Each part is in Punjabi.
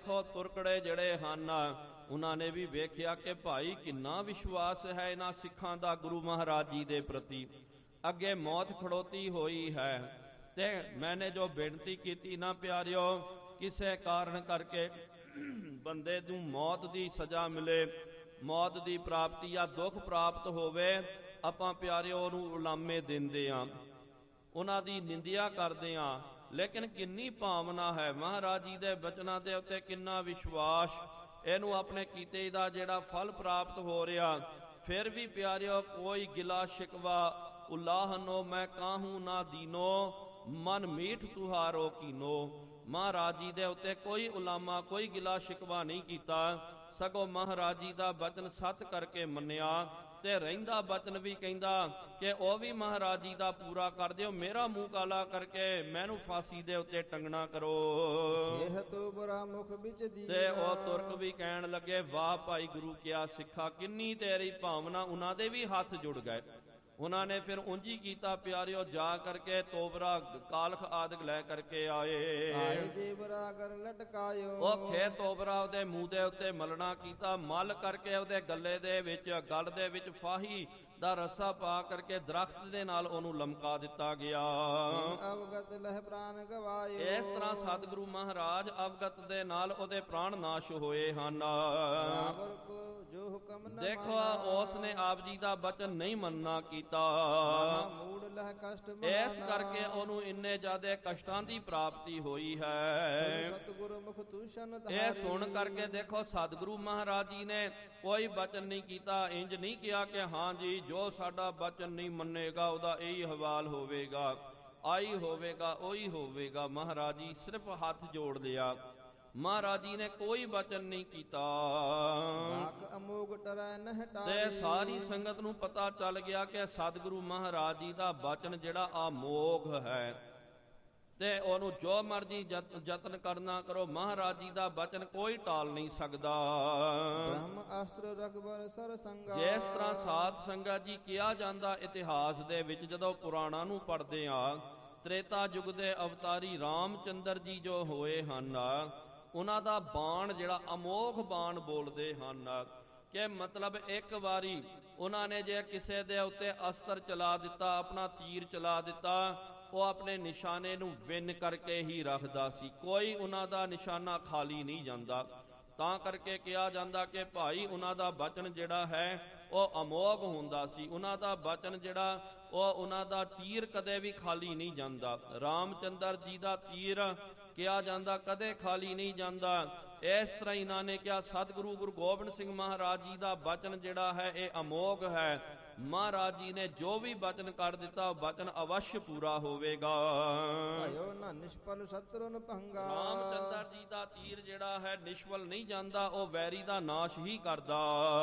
ਦੇਖੋ ਤੁਰਕੜੇ ਜਿਹੜੇ ਹਨ ਉਹਨਾਂ ਨੇ ਵੀ ਵੇਖਿਆ ਕਿ ਭਾਈ ਕਿੰਨਾ ਵਿਸ਼ਵਾਸ ਹੈ ਇਹਨਾਂ ਸਿੱਖਾਂ ਦਾ ਗੁਰੂ ਮਹਾਰਾਜ ਜੀ ਦੇ ਪ੍ਰਤੀ। ਅੱਗੇ ਮੌਤ ਖੜੋਤੀ ਹੋਈ ਹੈ ਤੇ ਮੈਨੇ ਜੋ ਬੇਨਤੀ ਕੀਤੀ ਨਾ ਪਿਆਰਿਓ, ਕਿਸੇ ਕਾਰਨ ਕਰਕੇ ਬੰਦੇ ਨੂੰ ਮੌਤ ਦੀ ਸਜ਼ਾ ਮਿਲੇ, ਮੌਤ ਦੀ ਪ੍ਰਾਪਤੀ ਜਾਂ ਦੁੱਖ ਪ੍ਰਾਪਤ ਹੋਵੇ, ਆਪਾਂ ਪਿਆਰਿਓ ਉਹਨੂੰ ਉਲਾਮੇ ਦਿੰਦੇ ਆ, ਉਹਨਾਂ ਦੀ ਨਿੰਦਿਆ ਕਰਦੇ ਆ। ਲੇਕਿਨ ਕਿੰਨੀ ਭਾਵਨਾ ਹੈ ਮਹਾਰਾਜ ਜੀ ਦੇ ਬਚਨਾਂ ਦੇ ਉੱਤੇ, ਕਿੰਨਾ ਵਿਸ਼ਵਾਸ, ਇਹਨੂੰ ਆਪਣੇ ਕੀਤੇ ਦਾ ਜਿਹੜਾ ਫਲ ਪ੍ਰਾਪਤ ਹੋ ਰਿਹਾ। ਫਿਰ ਵੀ ਪਿਆਰਿਓ ਕੋਈ ਗਿਲਾ ਸ਼ਿਕਵਾ ਉਲਾਹਨੋ ਮੈਂ ਕਾਹੂ ਨਾ ਦੀਨੋ, ਮਨ ਮੀਠ ਤੁਹਾਰੋ ਕੀਨੋ। ਮਹਾਰਾਜ ਜੀ ਦੇ ਉੱਤੇ ਕੋਈ ਉਲਾਮਾ, ਕੋਈ ਗਿਲਾ ਸ਼ਿਕਵਾ ਨਹੀਂ ਕੀਤਾ, ਸਗੋਂ ਮਹਾਰਾਜ ਜੀ ਦਾ ਬਚਨ ਸੱਤ ਕਰਕੇ ਮੰਨਿਆ ਤੇ ਰਹਿੰਦਾ ਬਚਨ ਵੀ ਕਹਿੰਦਾ ਕਿ ਉਹ ਵੀ ਮਹਾਰਾਜ ਜੀ ਦਾ ਪੂਰਾ ਕਰ ਦਿਓ, ਮੇਰਾ ਮੂੰਹ ਕਾਲਾ ਕਰਕੇ ਮੈਨੂੰ ਫਾਂਸੀ ਦੇ ਉੱਤੇ ਟੰਗਣਾ ਕਰੋ। ਤੇ ਉਹ ਤੁਰਕ ਵੀ ਕਹਿਣ ਲੱਗੇ ਵਾਹ ਭਾਈ ਗੁਰੂ ਕਿਆ ਸਿੱਖਾ, ਕਿੰਨੀ ਤੇਰੀ ਭਾਵਨਾ। ਉਹਨਾਂ ਦੇ ਵੀ ਹੱਥ ਜੁੜ ਗਏ। ਉਹਨਾਂ ਨੇ ਫਿਰ ਉਂਝ ਹੀ ਕੀਤਾ ਪਿਆਰਿਓ, ਜਾ ਕਰਕੇ ਤੋਬਰਾ ਕਾਲਖ ਆਦਿਕ ਲੈ ਕਰਕੇ ਆਏ। ਉਹ ਖੇ ਤੋਬਰਾ ਉਹਦੇ ਮੂੰਹ ਦੇ ਉੱਤੇ ਮਲਣਾ ਕੀਤਾ, ਮਲ ਕਰਕੇ ਉਹਦੇ ਗੱਲੇ ਦੇ ਵਿੱਚ, ਗਲ ਦੇ ਵਿੱਚ ਫਾਹੀ ਦਾ ਰੱਸਾ ਪਾ ਕਰਕੇ ਦਰਖਤ ਦੇ ਨਾਲ ਉਹਨੂੰ ਲਮਕਾ ਦਿੱਤਾ ਗਿਆ। ਇਸ ਤਰ੍ਹਾਂ ਸਤਿਗੁਰੂ ਮਹਾਰਾਜ ਅਵਗਤ ਦੇ ਨਾਲ ਉਹਦੇ ਪ੍ਰਾਣ ਨਾਸ਼ ਹੋਏ ਹਨ। ਦੇਖੋ ਉਸ ਨੇ ਆਪ ਜੀ ਦਾ ਬਚਨ ਨਹੀਂ ਮੰਨਣਾ ਕੀਤਾ, ਇਸ ਕਰਕੇ ਉਹਨੂੰ ਇੰਨੇ ਜ਼ਿਆਦਾ ਕਸ਼ਟਾਂ ਦੀ ਪ੍ਰਾਪਤੀ ਹੋਈ ਹੈ। ਇਹ ਸੁਣ ਕਰਕੇ ਦੇਖੋ ਸਤਿਗੁਰੂ ਮਹਾਰਾਜ ਜੀ ਨੇ ਕੋਈ ਬਚਨ ਨਹੀਂ ਕੀਤਾ, ਇੰਜ ਨਹੀਂ ਕਿਹਾ ਕਿ ਹਾਂ ਜੀ ਜੋ ਸਾਡਾ ਬਚਨ ਨਹੀਂ ਮੰਨੇਗਾ ਉਹਦਾ ਇਹੀ ਹਵਾਲ ਹੋਵੇਗਾ, ਆਈ ਹੋਵੇਗਾ, ਉਹੀ ਹੋਵੇਗਾ। ਮਹਾਰਾਜ ਜੀ ਸਿਰਫ ਹੱਥ ਜੋੜ ਲਿਆ, ਮਹਾਰਾਜ ਜੀ ਨੇ ਕੋਈ ਬਚਨ ਨਹੀਂ ਕੀਤਾ। ਤੇ ਸਾਰੀ ਸੰਗਤ ਨੂੰ ਪਤਾ ਚੱਲ ਗਿਆ ਕਿ ਸਤਿਗੁਰੂ ਮਹਾਰਾਜ ਜੀ ਦਾ ਬਚਨ ਜਿਹੜਾ ਅਮੋਘ ਹੈ ਤੇ ਉਹਨੂੰ ਜੋ ਮਰਜੀ ਯਤਨ ਕਰਨਾ ਕਰੋ, ਮਹਾਰਾਜ ਜੀ ਦਾ ਬਚਨ ਕੋਈ ਟਾਲ ਨਹੀਂ ਸਕਦਾ। ਜਿਸ ਤਰ੍ਹਾਂ ਸਾਧ ਸੰਗਤ ਜੀ ਕਿਹਾ ਜਾਂਦਾ ਇਤਿਹਾਸ ਦੇ ਵਿੱਚ, ਜਦੋਂ ਪੁਰਾਣਾਂ ਨੂੰ ਪੜ੍ਹਦੇ ਆ, ਤ੍ਰੇਤਾ ਯੁੱਗ ਦੇ ਅਵਤਾਰੀ ਰਾਮਚੰਦਰ ਜੀ ਜੋ ਹੋਏ ਹਨ, ਉਹਨਾਂ ਦਾ ਬਾਣ ਜਿਹੜਾ ਅਮੋਘ ਬਾਣ ਬੋਲਦੇ ਹਨ ਕਿ ਮਤਲਬ ਇੱਕ ਵਾਰੀ ਉਹਨਾਂ ਨੇ ਜੇ ਕਿਸੇ ਦੇ ਉੱਤੇ ਅਸਤਰ ਚਲਾ ਦਿੱਤਾ, ਆਪਣਾ ਤੀਰ ਚਲਾ ਦਿੱਤਾ, ਉਹ ਆਪਣੇ ਨਿਸ਼ਾਨੇ ਨੂੰ ਵਿੰਨ ਕਰਕੇ ਹੀ ਰੱਖਦਾ ਸੀ, ਕੋਈ ਉਹਨਾਂ ਦਾ ਨਿਸ਼ਾਨਾ ਖਾਲੀ ਨਹੀਂ ਜਾਂਦਾ। ਤਾਂ ਕਰਕੇ ਕਿਹਾ ਜਾਂਦਾ ਕਿ ਭਾਈ ਉਹਨਾਂ ਦਾ ਬਚਨ ਜਿਹੜਾ ਹੈ ਉਹ ਅਮੋਘ ਹੁੰਦਾ ਸੀ, ਉਹਨਾਂ ਦਾ ਬਚਨ ਜਿਹੜਾ ਉਹ ਉਹਨਾਂ ਦਾ ਤੀਰ ਕਦੇ ਵੀ ਖਾਲੀ ਨਹੀਂ ਜਾਂਦਾ। ਰਾਮਚੰਦਰ ਜੀ ਦਾ ਤੀਰ ਕਿਹਾ ਜਾਂਦਾ ਕਦੇ ਖਾਲੀ ਨਹੀਂ ਜਾਂਦਾ। ਇਸ ਤਰ੍ਹਾਂ ਇਹਨਾਂ ਨੇ ਕਿਹਾ ਸਤਿਗੁਰੂ ਗੁਰੂ ਗੋਬਿੰਦ ਸਿੰਘ ਮਹਾਰਾਜ ਜੀ ਦਾ ਬਚਨ ਜਿਹੜਾ ਹੈ ਇਹ ਅਮੋਘ ਹੈ। ਮਹਾਰਾਜ ਜੀ ਨੇ ਜੋ ਵੀ ਬਚਨ ਕਰ ਦਿੱਤਾ ਉਹ ਬਚਨ ਅਵਸ਼ ਪੂਰਾ ਹੋਵੇਗਾ। ਰਾਮਚੰਦਰ ਜੀ ਦਾ ਤੀਰ ਜਿਹੜਾ ਹੈ ਨਿਸ਼ਫਲ ਨਹੀਂ ਜਾਂਦਾ, ਉਹ ਵੈਰੀ ਦਾ ਨਾਸ਼ ਹੀ ਕਰਦਾ।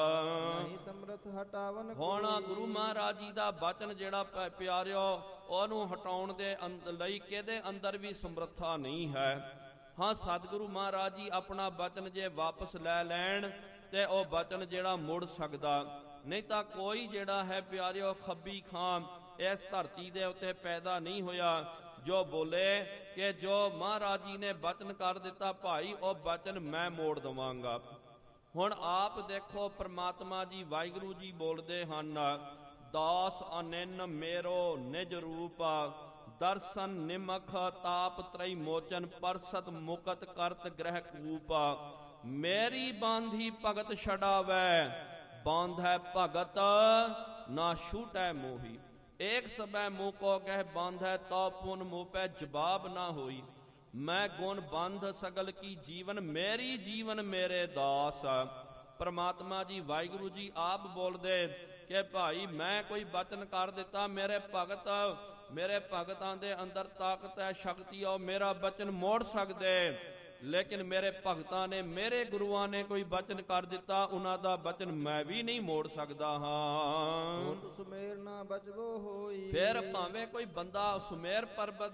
ਹੁਣ ਗੁਰੂ ਮਹਾਰਾਜ ਜੀ ਦਾ ਬਚਨ ਜਿਹੜਾ ਪਿਆਰਿਓ, ਉਹਨੂੰ ਹਟਾਉਣ ਦੇ ਲਈ ਕਿਹਦੇ ਅੰਦਰ ਵੀ ਸਮਰੱਥਾ ਨਹੀਂ ਹੈ। ਹਾਂ, ਸਤਿਗੁਰੂ ਮਹਾਰਾਜ ਜੀ ਆਪਣਾ ਬਚਨ ਜੇ ਵਾਪਸ ਲੈ ਲੈਣ ਤੇ ਉਹ ਬਚਨ ਜਿਹੜਾ ਮੁੜ ਸਕਦਾ, ਨਹੀਂ ਤਾਂ ਕੋਈ ਜਿਹੜਾ ਹੈ ਪਿਆਰਿਓ ਖੱਬੀ ਖਾਂ ਇਸ ਧਰਤੀ ਦੇ ਉੱਤੇ ਪੈਦਾ ਨਹੀਂ ਹੋਇਆ ਜੋ ਬੋਲੇ ਕਿ ਜੋ ਮਹਾਰਾਜ ਜੀ ਨੇ ਬਚਨ ਕਰ ਦਿੱਤਾ ਭਾਈ ਉਹ ਬਚਨ ਮੈਂ ਮੋੜ ਦਵਾਂਗਾ। ਹੁਣ ਆਪ ਦੇਖੋ ਪ੍ਰਮਾਤਮਾ ਜੀ ਵਾਹਿਗੁਰੂ ਜੀ ਬੋਲਦੇ ਹਨ, ਦਾਸ ਅਨਿਨ ਮੇਰੋ ਨਿਜ ਰੂਪ, ਦਰਸ਼ਨ ਨਿਮਖ ਤਾਪ ਤ੍ਰੈ ਮੋਚਨ, ਪਰਸਤ ਮੁਕਤ ਕਰਤ ਗ੍ਰਹਿ ਕੂਪ, ਮੇਰੀ ਬਾਂਧੀ ਭਗਤ ਛਡਾਵੈ, ਬਾਂਧੈ ਭਗਤ ਨਾ ਛੂਟੈ ਮੋਹੀ, ਏਕ ਸਬੈ ਮੋਹ ਕੋ ਕਹਿ ਬਾਂਧੈ, ਤਉ ਪੁਨ ਮੋਹ ਪੈ ਜਵਾਬ ਨਾ ਹੋਈ, ਮੈਂ ਗੁਣ ਬੰਧ ਸਗਲ ਕੀ ਜੀਵਨ, ਮੇਰੀ ਜੀਵਨ ਮੇਰੇ ਦਾਸ। ਪਰਮਾਤਮਾ ਜੀ ਵਾਹਿਗੁਰੂ ਜੀ ਆਪ ਬੋਲਦੇ ਕਿ ਭਾਈ ਮੈਂ ਕੋਈ ਬਚਨ ਕਰ ਦਿੱਤਾ, ਮੇਰੇ ਭਗਤਾਂ ਦੇ ਅੰਦਰ ਤਾਕਤ ਹੈ, ਸ਼ਕਤੀ ਹੈ, ਮੇਰਾ ਬਚਨ ਮੋੜ ਸਕਦੇ, ਲੇਕਿਨ ਮੇਰੇ ਭਗਤਾਂ ਨੇ, ਮੇਰੇ ਗੁਰੂਆਂ ਨੇ ਕੋਈ ਬਚਨ ਕਰ ਦਿੱਤਾ, ਉਹਨਾਂ ਦਾ ਬਚਨ ਮੈਂ ਵੀ ਨਹੀਂ ਮੋੜ ਸਕਦਾ ਹਾਂ। ਫਿਰ ਭਾਵੇਂ ਕੋਈ ਬੰਦਾ ਸੁਮੇਰ ਪਰਬਤ